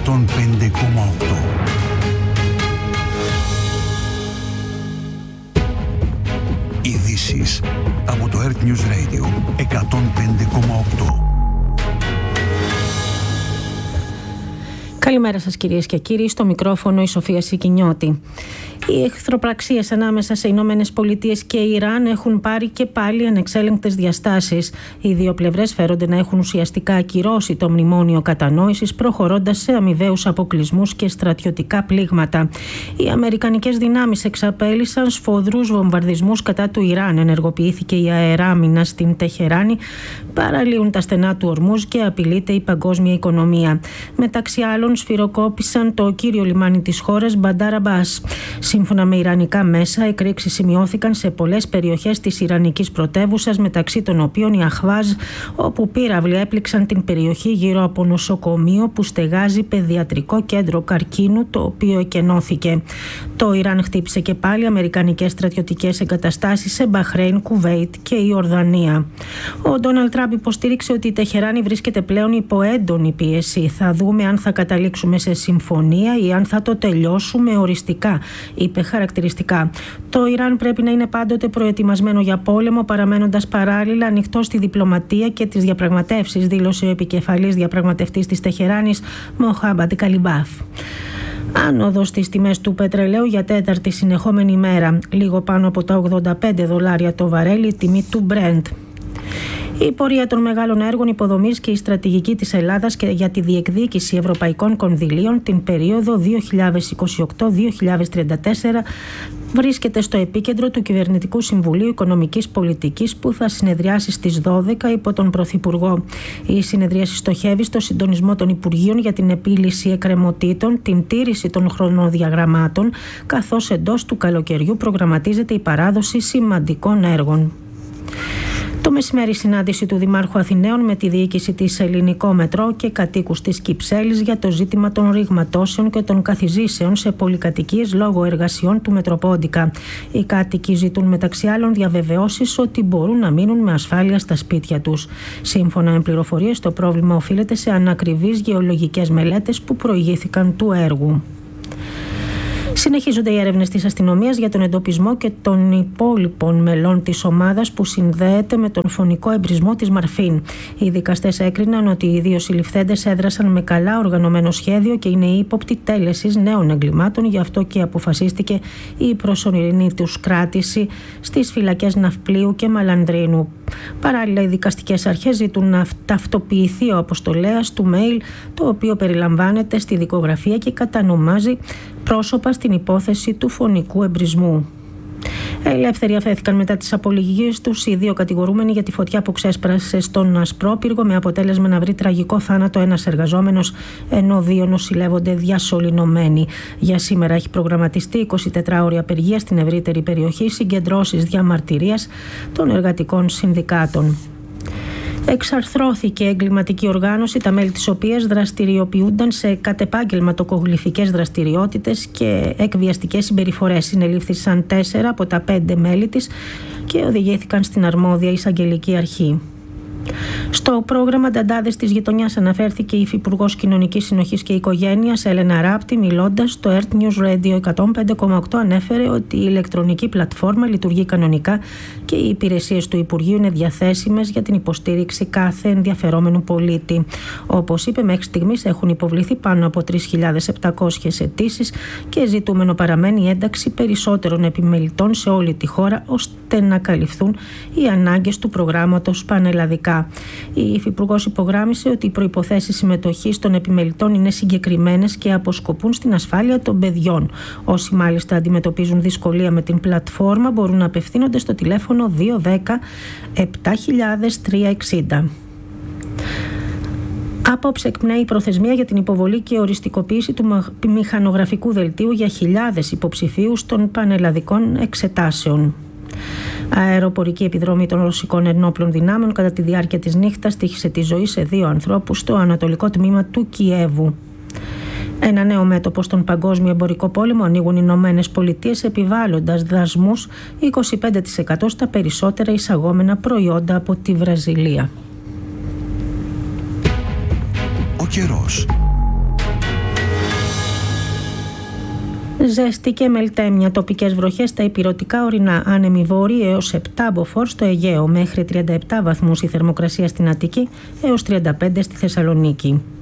105,8. Ειδήσεις από το Earth News Radio 105,8. Καλημέρα σας κυρίες και κύριοι, στο μικρόφωνο η Σοφία Σικινιώτη. Οι εχθροπραξίες ανάμεσα σε Ηνωμένες Πολιτείες και Ιράν έχουν πάρει και πάλι ανεξέλεγκτες διαστάσεις. Οι δύο πλευρές φέρονται να έχουν ουσιαστικά ακυρώσει το μνημόνιο κατανόησης, προχωρώντας σε αμοιβαίους αποκλεισμούς και στρατιωτικά πλήγματα. Οι αμερικανικές δυνάμεις εξαπέλυσαν σφοδρούς βομβαρδισμούς κατά του Ιράν. Ενεργοποιήθηκε η αεράμινα στην Τεχεράνη, παραλύουν τα στενά του Ορμούζ και απειλείται η παγκόσμια οικονομία. Μεταξύ άλλων, σφυροκόπησαν το κύριο λιμάνι της χώρας, Μπαντάρ Αμπάς. Σύμφωνα με ιρανικά μέσα, εκρήξεις σημειώθηκαν σε πολλές περιοχές της ιρανικής πρωτεύουσας, μεταξύ των οποίων η Αχβάζ, όπου πύραυλοι έπληξαν την περιοχή γύρω από νοσοκομείο που στεγάζει παιδιατρικό κέντρο καρκίνου, το οποίο εκενώθηκε. Το Ιράν χτύπησε και πάλι αμερικανικές στρατιωτικές εγκαταστάσεις σε Μπαχρέιν, Κουβέιτ και Ιορδανία. Ο Ντόναλντ Τραμπ υποστήριξε ότι η Τεχεράνη βρίσκεται πλέον υπό έντονη πίεση. Θα δούμε αν θα καταλήξουμε σε συμφωνία ή αν θα το τελειώσουμε οριστικά, είπε χαρακτηριστικά. Το Ιράν πρέπει να είναι πάντοτε προετοιμασμένο για πόλεμο, παραμένοντας παράλληλα ανοιχτό στη διπλωματία και τις διαπραγματεύσεις, δήλωσε ο επικεφαλής διαπραγματευτής της Τεχεράνης, Μοχάμπαντ Καλιμπάφ. Άνοδος στις τιμές του πετρελαίου για τέταρτη συνεχόμενη ημέρα, λίγο πάνω από τα $85 το βαρέλι, τιμή του Brent. Η πορεία των μεγάλων έργων υποδομής και η στρατηγική της Ελλάδας και για τη διεκδίκηση ευρωπαϊκών κονδυλίων την περίοδο 2028-2034 βρίσκεται στο επίκεντρο του Κυβερνητικού Συμβουλίου Οικονομικής Πολιτικής που θα συνεδριάσει στις 12 υπό τον Πρωθυπουργό. Η συνεδρίαση στοχεύει στο συντονισμό των Υπουργείων για την επίλυση εκκρεμωτήτων, την τήρηση των χρονοδιαγραμμάτων, καθώς εντός του καλοκαιριού προγραμματίζεται η παράδοση σημαντικών έργων. Το μεσημέρι, συνάντηση του Δημάρχου Αθηναίων με τη διοίκηση της Ελληνικό Μετρό και κατοίκους της Κυψέλης για το ζήτημα των ρηγματώσεων και των καθιζήσεων σε πολυκατοικίες λόγω εργασιών του Μετροπόντικα. Οι κάτοικοι ζητούν μεταξύ άλλων διαβεβαιώσεις ότι μπορούν να μείνουν με ασφάλεια στα σπίτια τους. Σύμφωνα με πληροφορίες, το πρόβλημα οφείλεται σε ανακριβείς γεωλογικές μελέτες που προηγήθηκαν του έργου. Συνεχίζονται οι έρευνες της αστυνομίας για τον εντοπισμό και των υπόλοιπων μελών της ομάδας που συνδέεται με τον φωνικό εμπρισμό της Μαρφίν. Οι δικαστές έκριναν ότι οι δύο συλληφθέντες έδρασαν με καλά οργανωμένο σχέδιο και είναι ύποπτοι τέλεσης νέων εγκλημάτων, γι' αυτό και αποφασίστηκε η προσωρινή τους κράτηση στις φυλακές Ναυπλίου και Μαλανδρίνου. Παράλληλα, οι δικαστικές αρχές ζητούν να ταυτοποιηθεί ο αποστολέας του mail, το οποίο περιλαμβάνεται στη δικογραφία και κατανομάζει πρόσωπα στην υπόθεση του φωνικού εμπρισμού. Ελεύθεροι αφέθηκαν μετά τις απολογίες τους οι δύο κατηγορούμενοι για τη φωτιά που ξέσπρασε στον Ασπρόπυργο, με αποτέλεσμα να βρει τραγικό θάνατο ένας εργαζόμενος, ενώ δύο νοσηλεύονται διασωληνωμένοι. Για σήμερα έχει προγραμματιστεί 24ωρη απεργία στην ευρύτερη περιοχή, συγκεντρώσεις διαμαρτυρίας των εργατικών συνδικάτων. Εξαρθρώθηκε εγκληματική οργάνωση, τα μέλη της οποίας δραστηριοποιούνταν σε κατ' επάγγελμα τοκογλυφικές δραστηριότητες και εκβιαστικές συμπεριφορές. Συνελήφθησαν 4 από τα 5 μέλη της και οδηγήθηκαν στην αρμόδια εισαγγελική αρχή. Στο πρόγραμμα Νταντάδες της Γειτονιάς αναφέρθηκε η Υφυπουργός Κοινωνικής Συνοχής και Οικογένειας Έλενα Ράπτη, μιλώντας στο Earth News Radio 105,8, ανέφερε ότι η ηλεκτρονική πλατφόρμα λειτουργεί κανονικά και οι υπηρεσίες του Υπουργείου είναι διαθέσιμες για την υποστήριξη κάθε ενδιαφερόμενου πολίτη. Όπως είπε, μέχρι στιγμής έχουν υποβληθεί πάνω από 3.700 αιτήσεις και ζητούμενο παραμένει η ένταξη περισσότερων επιμελητών σε όλη τη χώρα, ώστε να καλυφθούν οι ανάγκες του προγράμματος πανελλαδικά. Η Υφυπουργός υπογράμμισε ότι οι προϋποθέσεις συμμετοχής των επιμελητών είναι συγκεκριμένες και αποσκοπούν στην ασφάλεια των παιδιών. Όσοι μάλιστα αντιμετωπίζουν δυσκολία με την πλατφόρμα μπορούν να απευθύνονται στο τηλέφωνο 210 7360. Απόψε εκπνέει η προθεσμία για την υποβολή και οριστικοποίηση του μηχανογραφικού δελτίου για χιλιάδες υποψηφίους των πανελλαδικών εξετάσεων. Αεροπορική επιδρομή των ρωσικών ενόπλων δυνάμεων κατά τη διάρκεια της νύχτας τύχισε τη ζωή σε 2 ανθρώπους στο ανατολικό τμήμα του Κιέβου. Ένα νέο μέτωπο στον παγκόσμιο εμπορικό πόλεμο ανοίγουν οι Ηνωμένες Πολιτείες, επιβάλλοντας δασμούς 25% στα περισσότερα εισαγόμενα προϊόντα από τη Βραζιλία. Ο καιρός. Ζέστη και μελτέμια, τοπικές βροχές στα ηπειρωτικά ορεινά, άνεμοι βόρειοι έως 7 μποφόρ στο Αιγαίο, μέχρι 37 βαθμούς η θερμοκρασία στην Αττική έως 35 στη Θεσσαλονίκη.